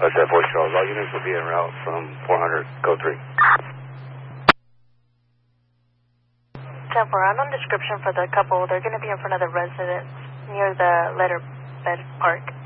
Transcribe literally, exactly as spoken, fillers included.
That's that voice, Charles. All units will be en route from four hundred, go three. ten four, unknown description for the couple. They're going to be in front of the residence near the letter bed park.